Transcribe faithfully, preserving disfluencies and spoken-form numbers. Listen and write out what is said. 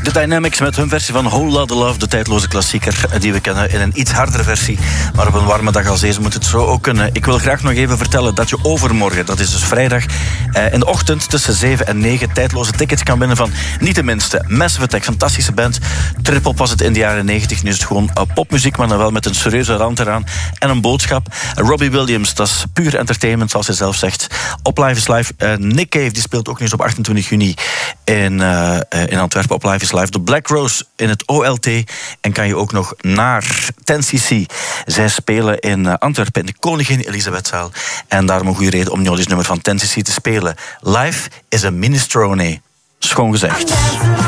De Dynamics met hun versie van Whole Lotta Love, de tijdloze klassieker die we kennen in een iets hardere versie. Maar op een warme dag als deze moet het zo ook kunnen. Ik wil graag nog even vertellen dat je overmorgen, dat is dus vrijdag, in de ochtend tussen zeven en negen tijdloze tickets kan winnen van niet de minste Massive Attack, fantastische band. Trip-hop was het in de jaren negentig, nu is het gewoon popmuziek, maar dan wel met een serieuze rand eraan en een boodschap. Robbie Williams, dat is puur entertainment, zoals hij zelf zegt. Op Live is Live. Uh, Nick Cave, die speelt ook nu eens op achtentwintig juni in, uh, in Antwerpen op Live is Live. De Black Rose in het O L T. En kan je ook nog naar ten C C. Zij spelen in uh, Antwerpen in de Koningin Elisabethzaal. En daarom een goede reden om Jolly's nummer van ten C C te spelen. Live is a minestrone. Schoon gezegd.